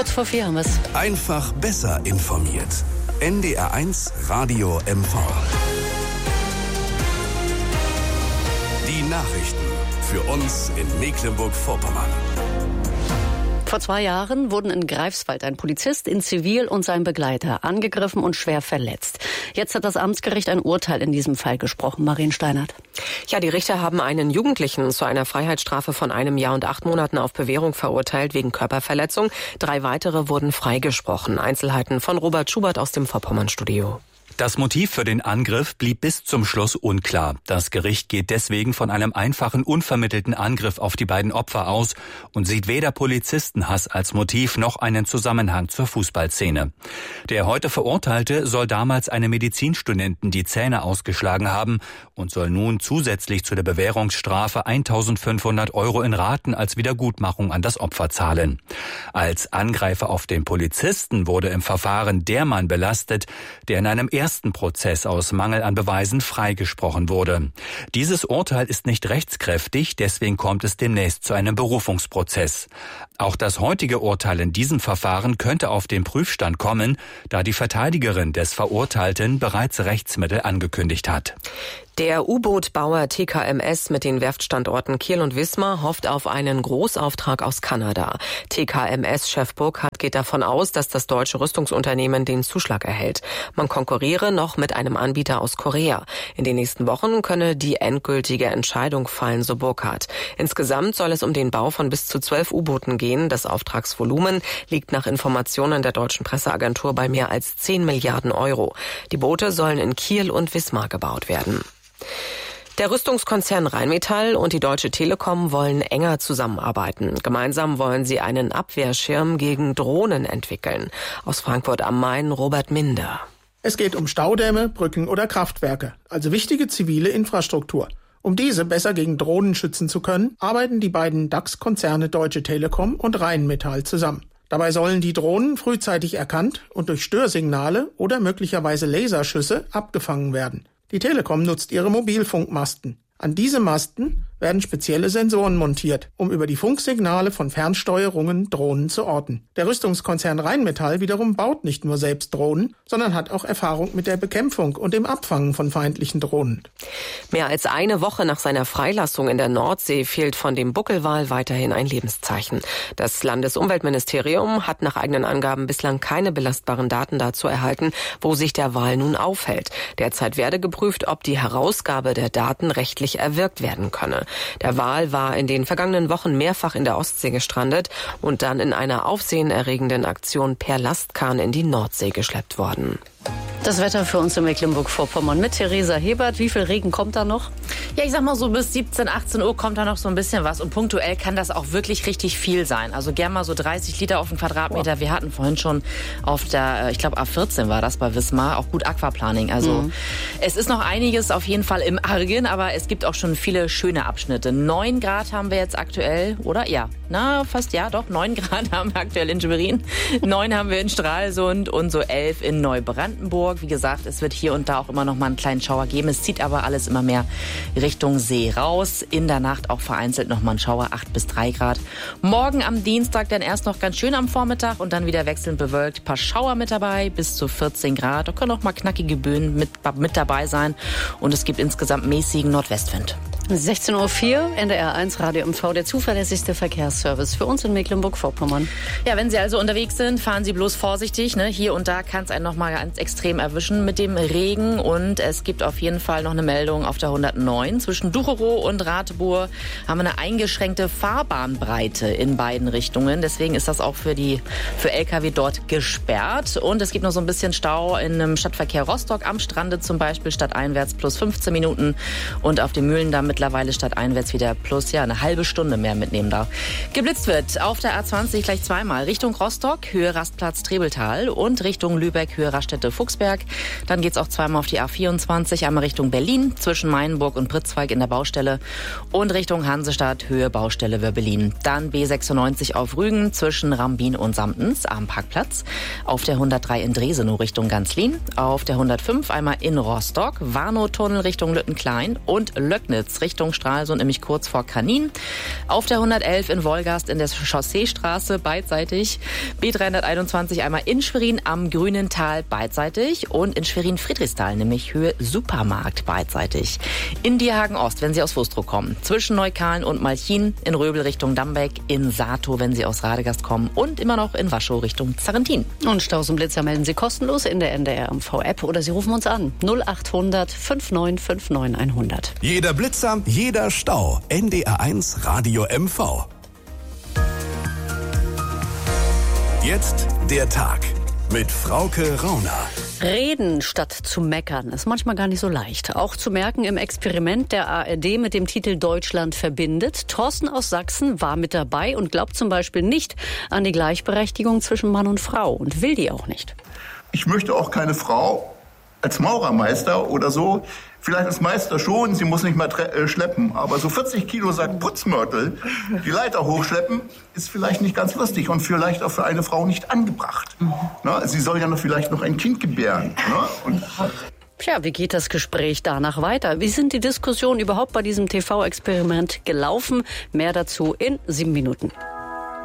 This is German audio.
Kurz vor 4 haben wir es. Einfach besser informiert. NDR1 Radio MV. Die Nachrichten für uns in Mecklenburg-Vorpommern. Vor 2 Jahren wurden in Greifswald ein Polizist in Zivil und sein Begleiter angegriffen und schwer verletzt. Jetzt hat das Amtsgericht ein Urteil in diesem Fall gesprochen. Marien Steinert. Ja, die Richter haben einen Jugendlichen zu einer Freiheitsstrafe von 1 Jahr und 8 Monaten auf Bewährung verurteilt wegen Körperverletzung. 3 weitere wurden freigesprochen. Einzelheiten von Robert Schubert aus dem Vorpommern-Studio. Das Motiv für den Angriff blieb bis zum Schluss unklar. Das Gericht geht deswegen von einem einfachen, unvermittelten Angriff auf die beiden Opfer aus und sieht weder Polizistenhass als Motiv noch einen Zusammenhang zur Fußballszene. Der heute Verurteilte soll damals einem Medizinstudenten die Zähne ausgeschlagen haben und soll nun zusätzlich zu der Bewährungsstrafe 1.500 € in Raten als Wiedergutmachung an das Opfer zahlen. Als Angreifer auf den Polizisten wurde im Verfahren der Mann belastet, der in einem ersten Prozess aus Mangel an Beweisen freigesprochen wurde. Dieses Urteil ist nicht rechtskräftig, deswegen kommt es demnächst zu einem Berufungsprozess. Auch das heutige Urteil in diesem Verfahren könnte auf den Prüfstand kommen, da die Verteidigerin des Verurteilten bereits Rechtsmittel angekündigt hat. Der U-Boot-Bauer TKMS mit den Werftstandorten Kiel und Wismar hofft auf einen Großauftrag aus Kanada. TKMS-Chef Burkhardt geht davon aus, dass das deutsche Rüstungsunternehmen den Zuschlag erhält. Man konkurriere noch mit einem Anbieter aus Korea. In den nächsten Wochen könne die endgültige Entscheidung fallen, so Burkhardt. Insgesamt soll es um den Bau von bis zu 12 U-Booten gehen. Das Auftragsvolumen liegt nach Informationen der deutschen Presseagentur bei mehr als 10 Milliarden €. Die Boote sollen in Kiel und Wismar gebaut werden. Der Rüstungskonzern Rheinmetall und die Deutsche Telekom wollen enger zusammenarbeiten. Gemeinsam wollen sie einen Abwehrschirm gegen Drohnen entwickeln. Aus Frankfurt am Main Robert Minder. Es geht um Staudämme, Brücken oder Kraftwerke, also wichtige zivile Infrastruktur. Um diese besser gegen Drohnen schützen zu können, arbeiten die beiden DAX-Konzerne Deutsche Telekom und Rheinmetall zusammen. Dabei sollen die Drohnen frühzeitig erkannt und durch Störsignale oder möglicherweise Laserschüsse abgefangen werden. Die Telekom nutzt ihre Mobilfunkmasten. An diese Masten werden spezielle Sensoren montiert, um über die Funksignale von Fernsteuerungen Drohnen zu orten. Der Rüstungskonzern Rheinmetall wiederum baut nicht nur selbst Drohnen, sondern hat auch Erfahrung mit der Bekämpfung und dem Abfangen von feindlichen Drohnen. Mehr als eine Woche nach seiner Freilassung in der Nordsee fehlt von dem Buckelwal weiterhin ein Lebenszeichen. Das Landesumweltministerium hat nach eigenen Angaben bislang keine belastbaren Daten dazu erhalten, wo sich der Wal nun aufhält. Derzeit werde geprüft, ob die Herausgabe der Daten rechtlich erwirkt werden könne. Der Wal war in den vergangenen Wochen mehrfach in der Ostsee gestrandet und dann in einer aufsehenerregenden Aktion per Lastkahn in die Nordsee geschleppt worden. Das Wetter für uns in Mecklenburg-Vorpommern mit Theresa Hebert. Wie viel Regen kommt da noch? Ja, ich sag mal so bis 17, 18 Uhr kommt da noch so ein bisschen was. Und punktuell kann das auch wirklich richtig viel sein. Also gern mal so 30 Liter auf den Quadratmeter. Wow. Wir hatten vorhin schon auf der, ich glaube A14 war das bei Wismar, auch gut Aquaplaning. Also es ist noch einiges auf jeden Fall im Argen, aber es gibt auch schon viele schöne Abschnitte. 9 Grad haben wir jetzt aktuell, oder? Ja, fast, ja doch, 9 Grad haben wir aktuell in Schwerin. 9 haben wir in Stralsund und so 11 in Neubrandenburg. Wie gesagt, es wird hier und da auch immer noch mal einen kleinen Schauer geben. Es zieht aber alles immer mehr Richtung See raus. In der Nacht auch vereinzelt noch mal ein Schauer, 8 bis 3 Grad. Morgen am Dienstag dann erst noch ganz schön am Vormittag und dann wieder wechselnd bewölkt. Ein paar Schauer mit dabei, bis zu 14 Grad. Da können auch mal knackige Böen mit dabei sein. Und es gibt insgesamt mäßigen Nordwestwind. 16:04 Uhr, NDR1 Radio MV, der zuverlässigste Verkehrsservice für uns in Mecklenburg-Vorpommern. Ja, wenn Sie also unterwegs sind, fahren Sie bloß vorsichtig. Hier und da kann es einen noch mal ganz extrem erwischen mit dem Regen. Und es gibt auf jeden Fall noch eine Meldung auf der 109. Zwischen Ducherow und Ratibor haben wir eine eingeschränkte Fahrbahnbreite in beiden Richtungen. Deswegen ist das auch für LKW dort gesperrt. Und es gibt noch so ein bisschen Stau in einem Stadtverkehr Rostock am Strande zum Beispiel, stadteinwärts plus 15 Minuten. Und auf dem Mühlendamm mittlerweile stadteinwärts wieder plus eine halbe Stunde mehr mitnehmen darf. Geblitzt wird auf der A20 gleich zweimal Richtung Rostock, Höhe Rastplatz Trebeltal und Richtung Lübeck, Höhe Raststätte Fuchsberg. Dann geht's auch zweimal auf die A24, einmal Richtung Berlin, zwischen Mainburg und Pritzwalk in der Baustelle und Richtung Hansestadt, Höhe Baustelle Wörbelin. Dann B96 auf Rügen, zwischen Rambin und Samtens am Parkplatz. Auf der 103 in Dresenow Richtung Ganzlin. Auf der 105 einmal in Rostock, Warnow-Tunnel Richtung Lüttenklein und Löcknitz Richtung Stralsund, nämlich kurz vor Kanin. Auf der 111 in Wolgast in der Chausseestraße beidseitig. B321 einmal in Schwerin am Grünental beidseitig und in Schwerin-Friedrichsthal, nämlich Höhe Supermarkt beidseitig. In Dierhagen Ost, wenn Sie aus Wustrow kommen. Zwischen Neukahlen und Malchin, in Röbel Richtung Dambeck, in Sato, wenn Sie aus Radegast kommen und immer noch in Waschow Richtung Zarrentin. Und Staus und Blitzer melden Sie kostenlos in der NDR MV-App oder Sie rufen uns an 0800 5959 100. Jeder Blitzer, jeder Stau. NDR1 Radio MV. Jetzt der Tag mit Frauke Rauner. Reden statt zu meckern ist manchmal gar nicht so leicht. Auch zu merken im Experiment der ARD mit dem Titel Deutschland verbindet. Thorsten aus Sachsen war mit dabei und glaubt zum Beispiel nicht an die Gleichberechtigung zwischen Mann und Frau und will die auch nicht. Ich möchte auch keine Frau als Maurermeister oder so. Vielleicht als Meister schon, sie muss nicht mal schleppen. Aber so 40 Kilo Sack Putzmörtel, die Leiter hochschleppen, ist vielleicht nicht ganz lustig und vielleicht auch für eine Frau nicht angebracht. Na, sie soll ja vielleicht noch ein Kind gebären. Und Tja, wie geht das Gespräch danach weiter? Wie sind die Diskussionen überhaupt bei diesem TV-Experiment gelaufen? Mehr dazu in 7 Minuten.